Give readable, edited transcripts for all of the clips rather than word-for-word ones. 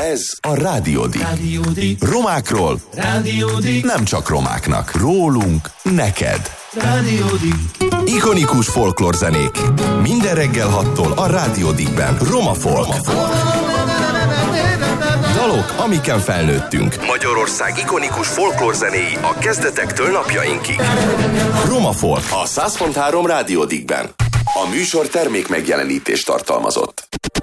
Ez a Rádiódi. Romákról, nem csak romáknak. Rólunk, neked. Rádiódi. Ikonikus folklórzenék. Minden reggel 6-tól a Rádiódikben. Roma folk. Dalok, amiken felnőttünk. Magyarország ikonikus folklórzenéi a kezdetektől napjainkig. Roma folk a 100.3 Rádiódikben. A műsor termék megjelenítést tartalmazott.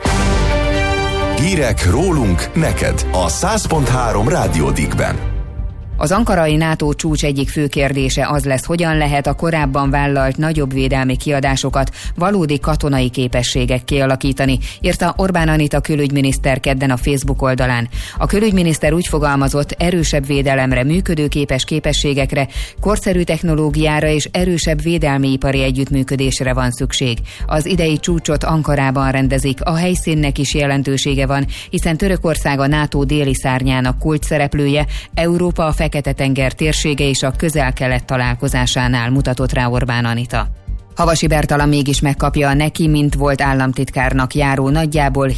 Hírek rólunk, neked a 100.3 Rádiódikben. Az ankarai NATO csúcs egyik fő kérdése az lesz, hogyan lehet a korábban vállalt nagyobb védelmi kiadásokat valódi katonai képességek kialakítani, írta Orbán Anita külügyminiszter kedden a Facebook oldalán. A külügyminiszter úgy fogalmazott, erősebb védelemre, működőképes képességekre, korszerű technológiára és erősebb védelmi ipari együttműködésre van szükség. Az idei csúcsot Ankarában rendezik, a helyszínnek is jelentősége van, hiszen Törökország a NATO déli szárnyának kulcsszereplője, Európa a Fekete-tenger térsége és a Közel-Kelet találkozásánál, mutatott rá Orbán Anita. Havasi Bertalan mégis megkapja a neki, mint volt államtitkárnak járó nagyjából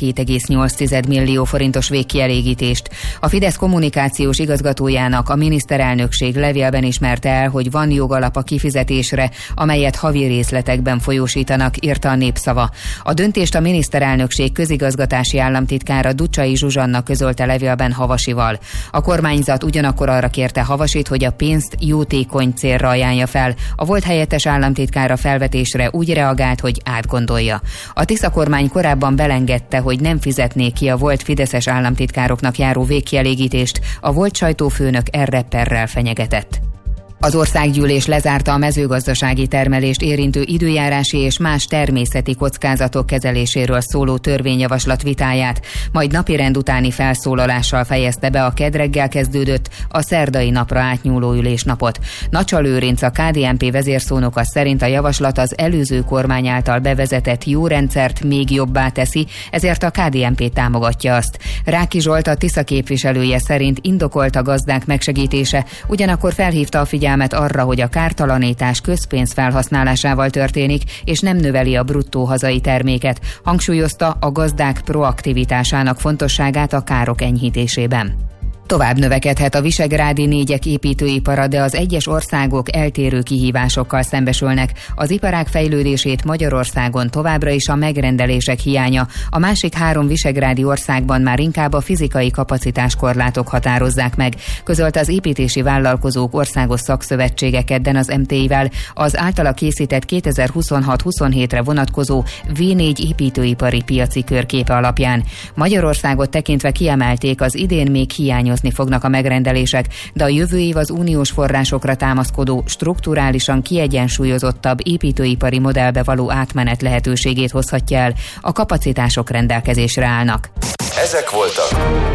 7,8 millió forintos végkielégítést. A Fidesz kommunikációs igazgatójának a miniszterelnökség levélben ismerte el, hogy van jogalap a kifizetésre, amelyet havi részletekben folyósítanak, írta a Népszava. A döntést a miniszterelnökség közigazgatási államtitkára Ducsai Zsuzsanna közölte levélben Havasival. A kormányzat ugyanakkor arra kérte Havasit, hogy a pénzt jótékony célra ajánlja fel. A volt helyettes államtitkára felvetésre úgy reagált, hogy átgondolja. A Tisza kormány korábban belengedte, hogy nem fizetné ki a volt fideszes államtitkároknak járó végkielégítést, a volt sajtófőnök erre perrel fenyegetett. Az országgyűlés lezárta a mezőgazdasági termelést érintő időjárási és más természeti kockázatok kezeléséről szóló törvényjavaslat vitáját, majd napirend utáni felszólalással fejezte be a kedd reggel kezdődött, a szerdai napra átnyúló ülésnapot. Nacsal Lőrinc, a KDNP vezérszónoka szerint a javaslat az előző kormány által bevezetett jó rendszert még jobbá teszi, ezért a KDNP támogatja azt. Ráki Zsolt, a Tisza képviselője szerint indokolt a gazdák megsegítése, ugyanakkor felhívta a figyelmet arra, hogy a kártalanítás közpénz felhasználásával történik, és nem növeli a bruttó hazai terméket. Hangsúlyozta a gazdák proaktivitásának fontosságát a károk enyhítésében. Tovább növekedhet a visegrádi négyek építőipara, de az egyes országok eltérő kihívásokkal szembesülnek. Az iparág fejlődését Magyarországon továbbra is a megrendelések hiánya. A másik 3 visegrádi országban már inkább a fizikai kapacitáskorlátok határozzák meg, közölte az építési vállalkozók országos szakszövetsége kedden az MTI-vel az általa készített 2026-27-re vonatkozó V4 építőipari piaci körképe alapján. Magyarországot tekintve kiemelték, az idén még hiányozni fognak a megrendelések, de a jövő év az uniós forrásokra támaszkodó, strukturálisan kiegyensúlyozottabb építőipari modellbe való átmenet lehetőségét hozhatja el. A kapacitások rendelkezésre állnak. Ezek voltak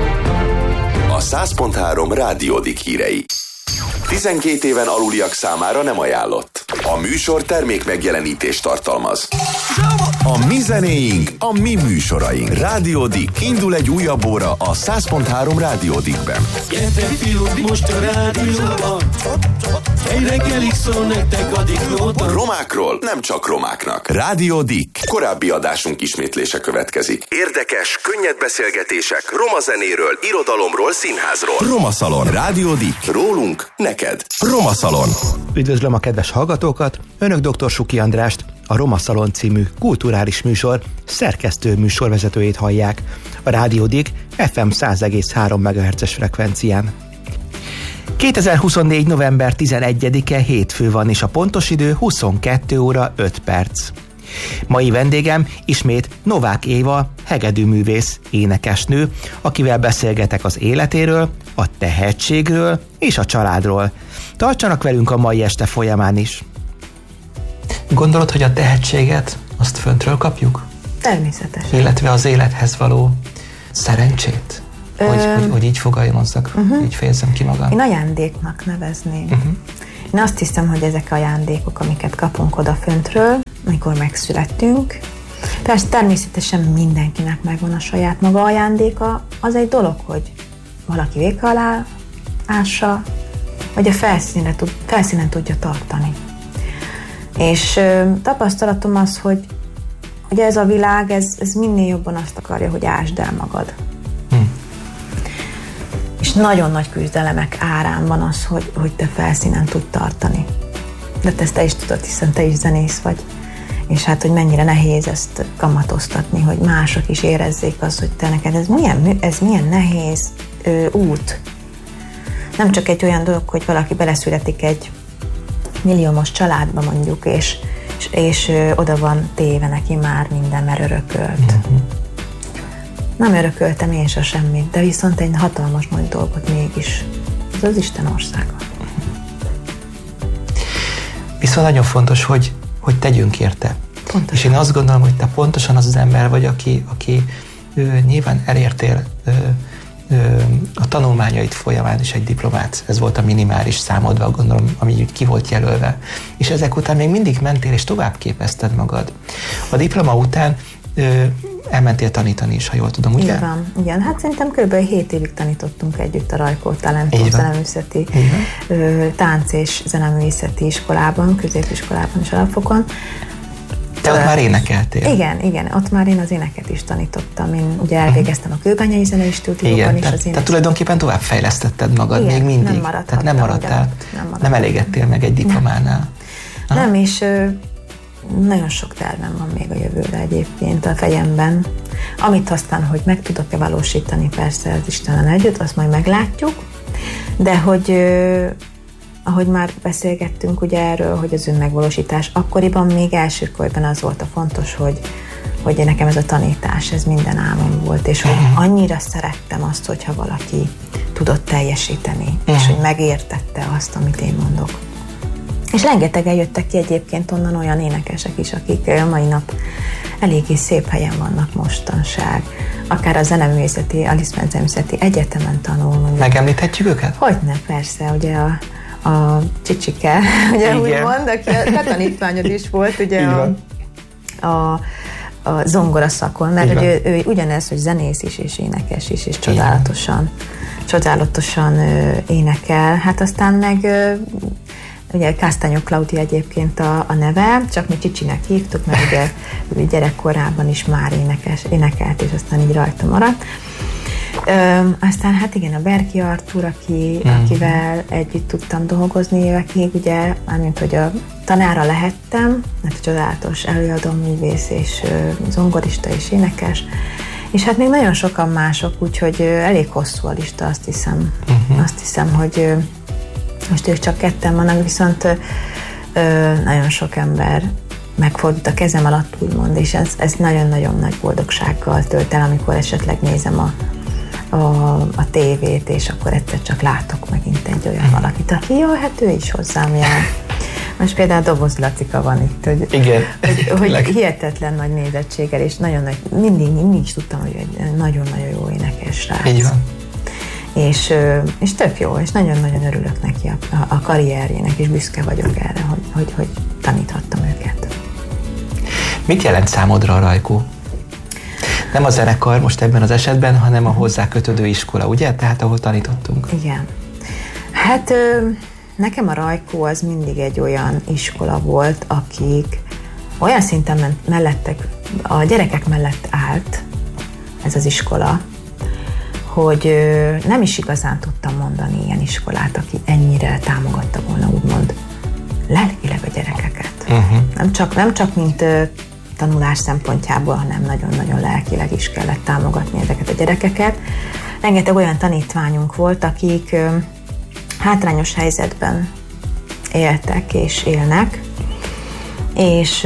a 100.3 Rádiódik hírei. 12 éven aluliak számára nem ajánlott. A műsor termék megjelenítést tartalmaz. A mi zenéink, a mi műsoraink. Rádiódik. Indul egy újabb óra a 100.3 Rádiódikben. Gyertek fiúk, most a rádióban. Egy reggelig szól nektek a Diklóban. Romákról, nem csak romáknak. Rádiódik. Korábbi adásunk ismétlése következik. Érdekes, könnyed beszélgetések roma zenéről, irodalomról, színházról. Roma Szalon. Rádiódik. Rólunk, neked. Roma Szalon. Üdvözlöm a kedves hallgatókat! Önök dr. Suki Andrást, a Roma Szalon című kulturális műsor szerkesztő műsorvezetőjét hallják a Rádiódik FM 100,3 MHz-es frekvencián. 2024. november 11-e hétfő van, és a pontos idő 22 óra 5 perc. Mai vendégem ismét Novák Éva, hegedűművész, énekesnő, akivel beszélgetek az életéről, a tehetségről és a családról. Tartsanak velünk a mai este folyamán is. Gondolod, hogy a tehetséget azt föntről kapjuk? Természetesen. Illetve az élethez való szerencsét? Hogy így fogalmazzak, így fejezzem ki magam. Én ajándéknak nevezném. Én azt hiszem, hogy ezek ajándékok, amiket kapunk oda föntről, amikor megszülettünk. Persze természetesen mindenkinek megvan a saját maga ajándéka. Az egy dolog, hogy valaki véka alá ássa, vagy a felszínen tudja tartani. És tapasztalatom az, hogy ez a világ, ez minél jobban azt akarja, hogy ásd el magad. És nagyon nagy küzdelemek árán van az, hogy te felszínen tudj tartani. De te is tudod, hiszen te is zenész vagy. És hát, hogy mennyire nehéz ezt kamatoztatni, hogy mások is érezzék azt, hogy te neked ez milyen nehéz út. Nem csak egy olyan dolog, hogy valaki beleszületik egy milliómos családba mondjuk, és oda van téve neki már minden, mert örökölt. Nem örököltem én se semmit, de viszont egy hatalmas nagy dolgot mégis. Ez az Isten országa. Viszont nagyon fontos, hogy tegyünk érte. Pontosan. És én azt gondolom, hogy te pontosan az ember vagy, aki nyilván elértél a tanulmányaid folyamán is egy diplomát. Ez volt a minimális számodra, gondolom, ami úgy ki volt jelölve. És ezek után még mindig mentél, és tovább képezted magad. A diploma után elmentél tanítani is, ha jól tudom, ugye? Így van, igen. Hát szerintem kb. 7 évig tanítottunk együtt a Rajkó Talentum zeneművészeti tánc és zeneművészeti iskolában, középiskolában és alapfokon. Te ott már énekeltél? Igen, ott már én az éneket is tanítottam. Én ugye elvégeztem a Kőbányai Zenei Stúdióban is az éneket. Tehát tulajdonképpen tovább fejlesztetted magad, igen, még mindig. Tehát nem maradtál, nem elégedtél meg egy diplománál. Nem, és nagyon sok tervem van még a jövőre egyébként a fejemben. Amit aztán, hogy meg tudok-e valósítani, persze az Istennel együtt, azt majd meglátjuk. De hogy ahogy már beszélgettünk ugye erről, hogy az önmegvalósítás, akkoriban még első körben az volt a fontos, hogy nekem ez a tanítás, ez minden álmom volt, és hogy annyira szerettem azt, hogyha valaki tudott teljesíteni, és hogy megértette azt, amit én mondok. És rengetegen jöttek ki egyébként onnan olyan énekesek is, akik a mai nap eléggé szép helyen vannak mostanság. Akár a zeneművészeti, a Lisztben Zeneművészeti Egyetemen tanul. Megemlíthetjük őket? Hogyne, persze, ugye a Csicsike, ugye úgy mond, aki a tanítványod is volt, ugye a zongora szakon, mert hogy ő ugyanez, hogy zenész is, és énekes is, és csodálatosan énekel. Hát aztán meg ugye Kásztányó Klaudia egyébként a neve, csak mi Csicsinek hívtuk, mert ugye ő gyerekkorában is már énekelt, és aztán így rajta maradt. Aztán hát igen, a Berki Artúr, akivel együtt tudtam dolgozni évekig, ugye, mármint, hogy a tanára lehettem, mert csodálatos előadó művész, és zongorista és énekes, és hát még nagyon sokan mások, úgyhogy elég hosszú a lista, azt hiszem, hogy most ők csak ketten vannak, viszont nagyon sok ember megfordult a kezem alatt, úgymond, és ez nagyon-nagyon nagy boldogsággal tölt el, amikor esetleg nézem a tévét, és akkor egyszer csak látok megint egy olyan valakit, aki jó, hát ő is hozzám jár. Most például Doboz Lacika van itt, hogy hihetetlen nagy nézettséggel, és nagyon nagy, mindig is tudtam, hogy egy nagyon-nagyon jó énekes srác. Így van. És tök jó, és nagyon-nagyon örülök neki a karrierjének, és büszke vagyok erre, hogy taníthattam őket. Mit jelent számodra a Rajkó? Nem a zenekar most ebben az esetben, hanem a hozzá kötődő iskola, ugye? Tehát ahol tanítottunk. Igen. Hát nekem a Rajkó az mindig egy olyan iskola volt, akik olyan szinten mellettek, a gyerekek mellett állt ez az iskola, hogy nem is igazán tudtam mondani ilyen iskolát, aki ennyire támogatta volna, úgymond lelkileg a gyerekeket. Nem csak mint tanulás szempontjából, hanem nagyon-nagyon lelkileg is kellett támogatni ezeket a gyerekeket. Rengeteg olyan tanítványunk volt, akik hátrányos helyzetben éltek és élnek, és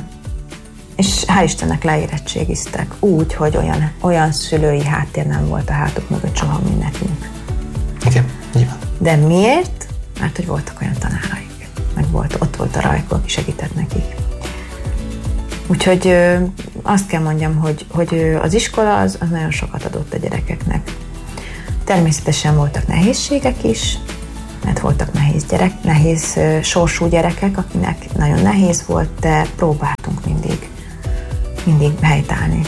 hál' Istennek leérettségiztek úgy, hogy olyan szülői háttér nem volt a hátuk mögött soha, mint nekünk. Igen, így van. De miért? Mert hogy voltak olyan tanáraik, meg ott volt a Rajkó, aki segített nekik. Úgyhogy azt kell mondjam, hogy az iskola az nagyon sokat adott a gyerekeknek. Természetesen voltak nehézségek is, mert voltak nehéz sorsú gyerekek, akinek nagyon nehéz volt, de próbáltunk mindig helytállni.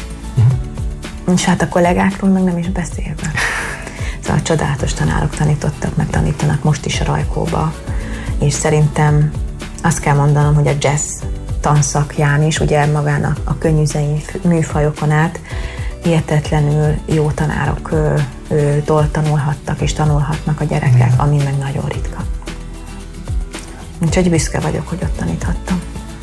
És hát a kollégákról meg nem is beszélve. Szóval csodálatos tanárok tanítottak, meg tanítanak most is a Rajkóba, és szerintem azt kell mondanom, hogy a jazz tanszakján is, ugye magán a könnyű zenei műfajokon át hihetetlenül jó tanároktól tanulhattak és tanulhatnak a gyerekek, ami meg nagyon ritka. Úgyhogy büszke vagyok, hogy ott taníthattam.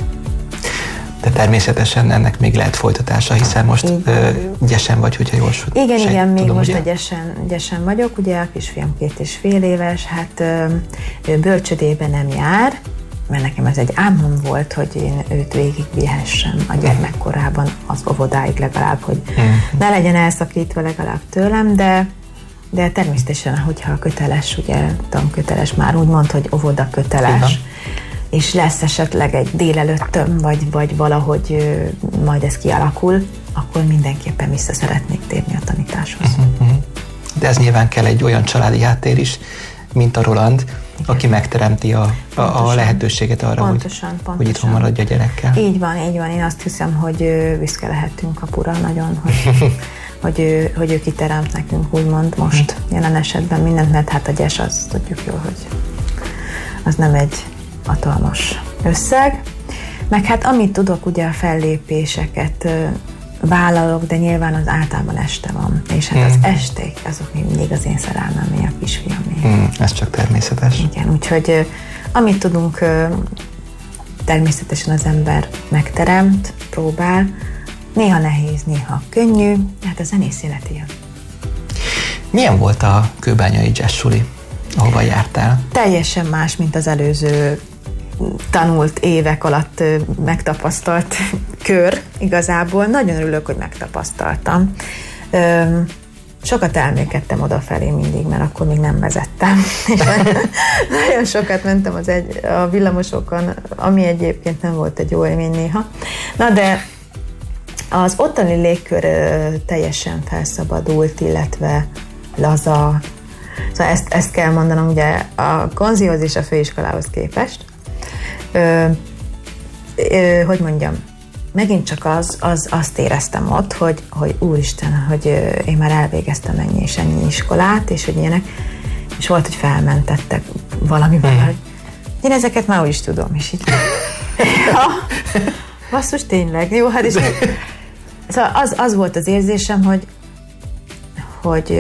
De természetesen ennek még lehet folytatása, hiszen most gyesen vagy, hogyha jól Igen, még most a gyesen vagyok, ugye a kisfiam 2,5 éves, hát ő bölcsödébe nem jár, mert nekem ez egy álmom volt, hogy én őt végigvihessem a gyermekkorában az óvodáig legalább, hogy ne legyen elszakítva legalább tőlem, de természetesen, hogyha köteles, ugye tanköteles, már úgy mond, hogy óvoda köteles, és lesz esetleg egy délelőttöm, vagy valahogy majd ez kialakul, akkor mindenképpen vissza szeretnék térni a tanításhoz. De ez nyilván kell egy olyan családi háttér is, mint a Roland, igen, aki megteremti a lehetőséget arra, hogy itthon maradja a gyerekkel. Így van. Én azt hiszem, hogy büszke lehetünk apura nagyon, hogy ő kiteremt nekünk, úgymond most jelen esetben mindent, mert hát a gyes, azt tudjuk jól, hogy az nem egy hatalmas összeg. Meg hát amit tudok, ugye a fellépéseket vállalok, de nyilván az általában este van. És hát az esték, azok mindig az én szerelmemé, a kisfiamé. Ez csak természetes. Igen, úgyhogy amit tudunk, természetesen az ember megteremt, próbál. Néha nehéz, néha könnyű, hát a zenész élet ilyen. Milyen volt a kőbányai jazz suli, ahova jártál? Teljesen más, mint az előző tanult évek alatt megtapasztalt kör igazából. Nagyon örülök, hogy megtapasztaltam. Sokat elmélkedtem odafelé mindig, mert akkor még nem vezettem. Nagyon sokat mentem a villamosokon, ami egyébként nem volt egy jó élmény néha. Na de az ottani légkör teljesen felszabadult, hogy laza. Szóval ezt kell mondanom, ugye a konzihoz és a főiskolához képest. Hogy mondjam, megint csak azt éreztem ott, hogy úristen, hogy én már elvégeztem ennyi és ennyi iskolát, és hogy ilyenek, és volt, hogy felmentettek valamivel, hogy én ezeket már úgy is tudom, és így basszus, tényleg, jó, hát és szóval az volt az érzésem, hogy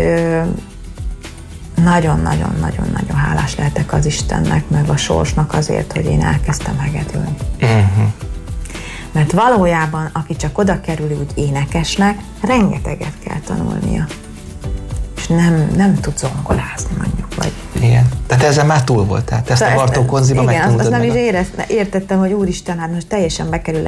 nagyon-nagyon-nagyon-nagyon hálás lehetek az Istennek, meg a sorsnak azért, hogy én elkezdtem hegedülni. Mert valójában, aki csak oda kerül úgy énekesnek, rengeteget kell tanulnia. És nem tud zongorázni, mondjuk. Vagy. Igen. Tehát ezzel már túl voltál. Te ezt a Bartók konziba megtanultad. Igen, azt nem is értettem, hogy úristen, hát most teljesen bekerül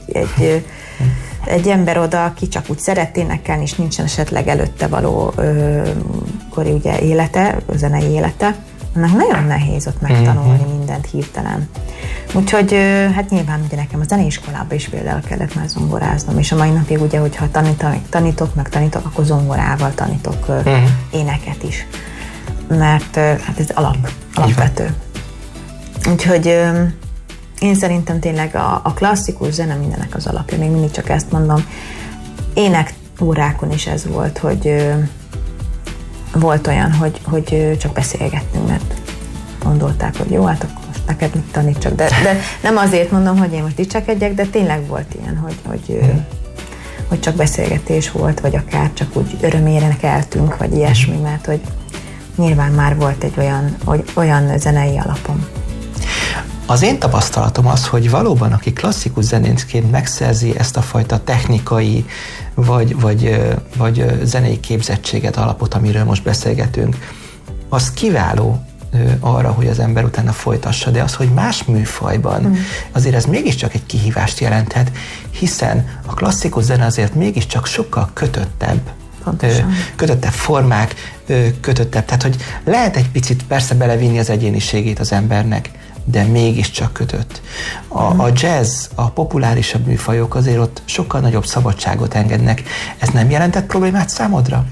egy ember oda, aki csak úgy szeret énekelni, és nincsen esetleg előtte való kori ugye élete, zenei élete, annak nagyon nehéz ott megtanulni mindent hirtelen. Úgyhogy hát nyilván ugye nekem a zeneiskolában is például kellett már zongoráznom, és a mai napig ugye, hogyha tanítok, akkor zongorával tanítok éneket is. Mert hát ez alapvető. Úgyhogy én szerintem tényleg a klasszikus zene mindennek az alapja, még mindig csak ezt mondom. Ének órákon is ez volt, hogy volt olyan, hogy csak beszélgettünk, mert gondolták, hogy jó, hát akkor most neked mit tanítsak, de nem azért mondom, hogy én most dicsekedjek, de tényleg volt ilyen, hogy csak beszélgetés volt, vagy akár csak úgy örömére keltünk, vagy ilyesmi, mert hogy nyilván már volt egy olyan zenei alapom. Az én tapasztalatom az, hogy valóban aki klasszikus zenészként megszerzi ezt a fajta technikai vagy zenei képzettséget, alapot, amiről most beszélgetünk, az kiváló arra, hogy az ember utána folytassa, de az, hogy más műfajban, azért ez mégiscsak egy kihívást jelenthet, hiszen a klasszikus zene azért mégiscsak sokkal kötöttebb. Kötöttebb formák, kötöttebb, tehát hogy lehet egy picit persze belevinni az egyéniségét az embernek, de mégiscsak kötött. A jazz, a populárisabb műfajok azért ott sokkal nagyobb szabadságot engednek. Ez nem jelentett problémát számodra?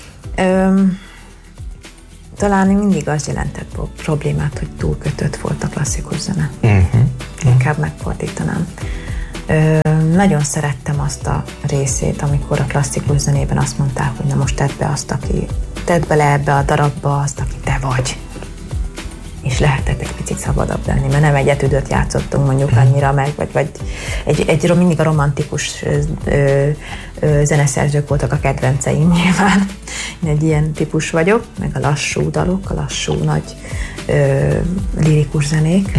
Talán mindig az jelentett problémát, hogy túl kötött volt a klasszikus zene. Inkább megfordítanám. Nagyon szerettem azt a részét, amikor a klasszikus zenében azt mondták, hogy na most tedd bele ebbe a darabba azt, aki te vagy. és lehetett egy picit szabadabb lenni, mert nem egy etüdöt játszottunk mondjuk annyira meg, vagy mindig a romantikus zeneszerzők voltak a kedvenceim nyilván. Én egy ilyen típus vagyok, meg a lassú dalok, a lassú nagy lirikus zenék.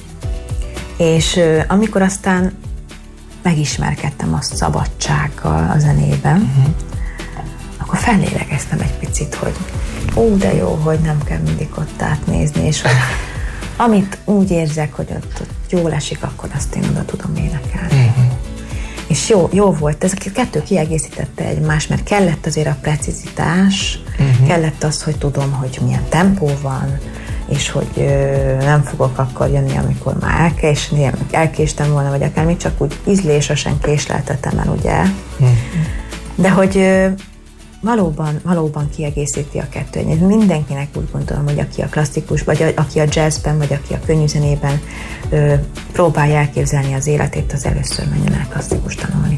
És amikor aztán megismerkedtem a szabadsággal a zenében, akkor fellélegeztem egy picit, hogy de jó, hogy nem kell mindig ott átnézni, és hogy amit úgy érzek, hogy ott jól esik, akkor azt én oda tudom énekelni. És jó volt, ez a kettő kiegészítette egymást, mert kellett azért a precizitás, kellett az, hogy tudom, hogy milyen tempó van, és hogy nem fogok akkor jönni, amikor már elkéstem volna, vagy akármi, csak úgy ízlésesen késleltetem el, ugye. De hogy valóban kiegészíti a kettő. Én mindenkinek úgy gondolom, hogy aki a klasszikus, vagy aki a jazzben, vagy aki a könnyű zenében próbálja elképzelni az életét, az először menjen el klasszikus tanulni.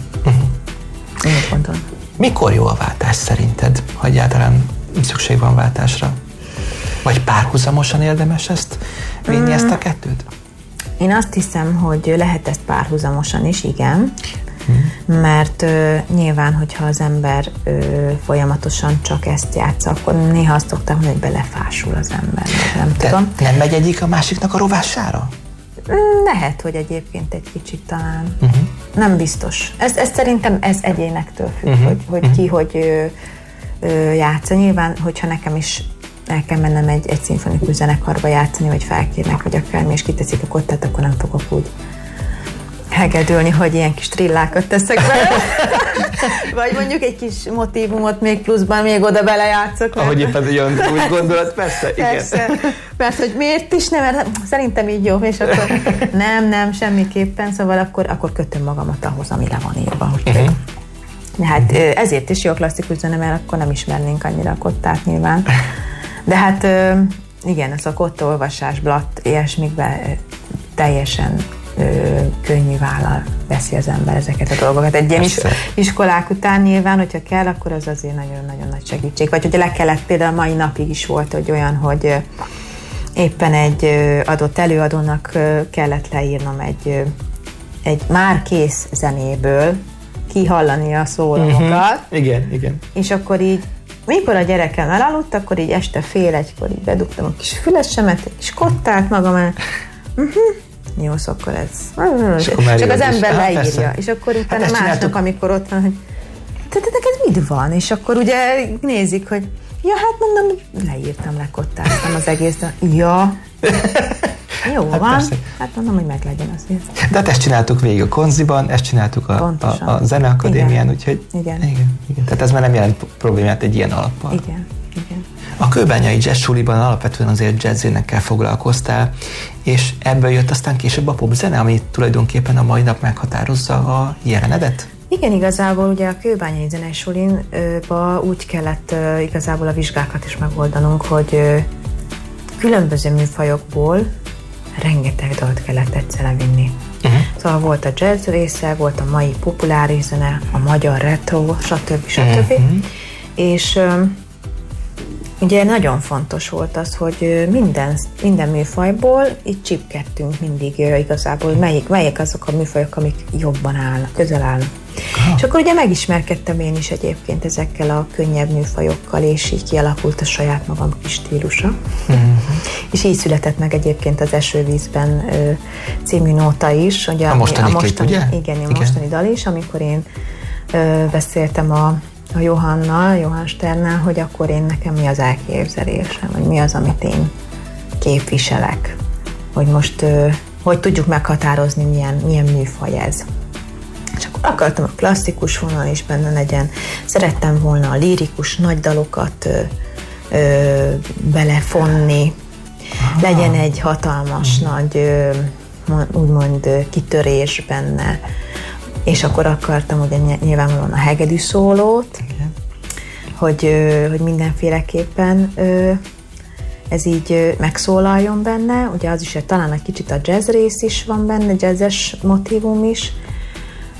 Én úgy gondolom. Mikor jó a váltás szerinted, ha egyáltalán szükség van váltásra? Vagy párhuzamosan érdemes ezt vinni, ezt a kettőt? Én azt hiszem, hogy lehet ezt párhuzamosan is, igen. Mert nyilván, hogyha az ember folyamatosan csak ezt játsza, akkor néha azt szoktam mondani, hogy belefásul az ember. Nem tudom. Nem megy egyik a másiknak a rovására? Lehet, hogy egyébként egy kicsit talán. Nem biztos. Ez szerintem ez egyénektől függ, hogy ki hogy játsza. Nyilván, hogyha nekem is el kell mennem egy szimfonikus zenekarba játszani, vagy felkérnek, vagy akármi, és kiteszik a kottát, akkor nem fogok úgy hegedülni, hogy ilyen kis trillákat teszek bele. Vagy mondjuk egy kis motívumot még pluszban még oda belejátszok. Ahogy éppen jön, úgy gondolod, persze, igen. Persze. Mert hogy miért is nem, mert szerintem így jó, és akkor nem, semmiképpen, szóval akkor kötöm magamat ahhoz, ami le van írva. De hát ezért is jó a klasszikus zene, mert akkor nem ismernénk annyira a kottát nyilván. De hát igen, ez a kottaolvasás, blatt, ilyesmikben teljesen könnyű vállal veszi az ember ezeket a dolgokat. Egy ilyen iskolák után nyilván, hogyha kell, akkor az azért nagyon-nagyon nagy segítség. Vagy hogyha le kellett, például mai napig is volt, hogy olyan, hogy éppen egy adott előadónak kellett leírnom egy már kész zenéből kihallani a szólamokat. Igen. És akkor így, mikor a gyerekem elaludt, akkor így este 1:30-kor így bedugtam a kis fülesemet, egy kis kottát magam el. Jó, akkor ez. Csak az ember leírja. Persze. És akkor utána másnak, amikor ott van, hogy neked mit van? És akkor ugye nézik, hogy ja, hát mondom, leírtam, lekottáztam az egész. Ja. Jó hát van. Persze. Hát mondom, hogy meglegyen azért. De hát ezt csináltuk végig a Konziban, ezt csináltuk a Zeneakadémián, úgyhogy igen. Tehát ez már nem jelent problémát egy ilyen alappal. Igen. A kőbányai jazz suliban alapvetően azért jazzénekkel foglalkoztál, és ebből jött aztán később a popzene, ami tulajdonképpen a mai nap meghatározza a jelenedet? Igen, igazából ugye a kőbányai zenesulinba úgy kellett igazából a vizsgákat is megoldanunk, hogy különböző műfajokból rengeteg dalt kellett egyszerre vinni. Szóval volt a jazz része, volt a mai populáris zene, a magyar retro, stb. És ugye nagyon fontos volt az, hogy minden műfajból így csipkedtünk mindig igazából, melyik azok a műfajok, amik jobban állnak, közel állnak. És akkor ugye megismerkedtem én is egyébként ezekkel a könnyebb műfajokkal, és így kialakult a saját magam kis stílusa. És így született meg egyébként az Esővízben című nóta is. Ugye, a mostani klip, ugye? Igen, a mostani dal is, amikor én beszéltem a Johann Sternnel, hogy akkor nekem mi az elképzelésem, vagy mi az, amit én képviselek. Hogy most, hogy tudjuk meghatározni, milyen műfaj ez. És akkor akartam a klasszikus vonal is benne legyen. Szerettem volna a lirikus nagy dalokat belefonni. Legyen egy hatalmas nagy, úgymond kitörés benne. És akkor akartam ugye nyilvánvalóan a hegedű szólót, hogy mindenféleképpen ez így megszólaljon benne. Ugye az is, hogy talán egy kicsit a jazz rész is van benne, jazzes motívum is,